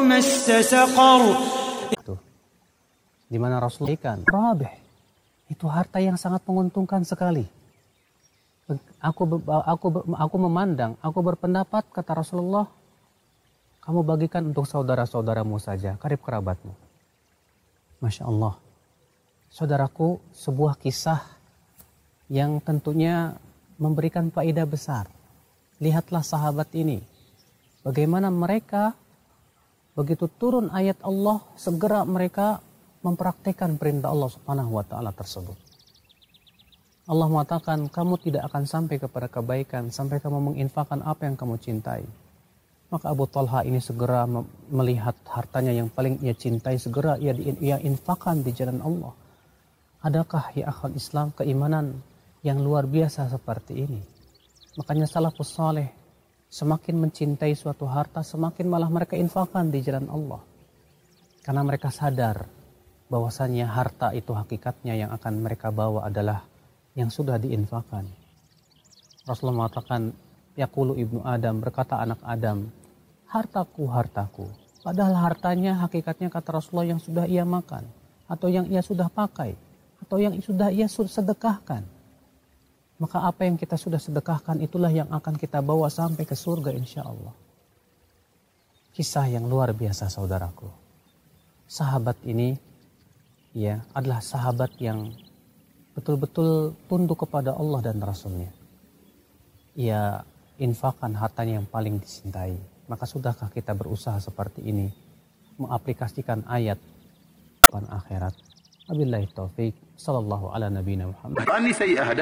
Itu di mana Rasul ikan rabih, itu harta yang sangat menguntungkan sekali. Aku memandang, aku berpendapat, kata Rasulullah, kamu bagikan untuk saudara-saudaramu saja, karib kerabatmu. Masya Allah. Saudaraku, sebuah kisah yang tentunya memberikan faedah besar. Lihatlah sahabat ini, bagaimana mereka begitu turun ayat Allah, segera mereka mempraktikkan perintah Allah Subhanahu wa taala tersebut. Allah mengatakan, kamu tidak akan sampai kepada kebaikan sampai kamu menginfakkan apa yang kamu cintai. Maka Abu Talha ini segera melihat hartanya yang paling ia cintai, segera ia infakkan di jalan Allah. Adakah ya akhwat Islam keimanan yang luar biasa seperti ini? Makanya salafus saleh semakin mencintai suatu harta, semakin malah mereka infakkan di jalan Allah. Karena mereka sadar bahwasannya harta itu hakikatnya yang akan mereka bawa adalah yang sudah diinfakkan. Rasulullah mengatakan, yaqulu ibnu Adam, berkata anak Adam, hartaku, hartaku. Padahal hartanya hakikatnya, kata Rasulullah, yang sudah ia makan, atau yang ia sudah pakai, atau yang sudah ia sedekahkan. Maka apa yang kita sudah sedekahkan itulah yang akan kita bawa sampai ke surga insya Allah. Kisah yang luar biasa saudaraku. Sahabat ini ya adalah sahabat yang betul-betul tunduk kepada Allah dan Rasulnya. Ia infakkan hartanya yang paling dicintai. Maka sudahkah kita berusaha seperti ini, mengaplikasikan ayat kehidupan akhirat? Wabillahi taufik. Sallallahu ala nabiyina Muhammad.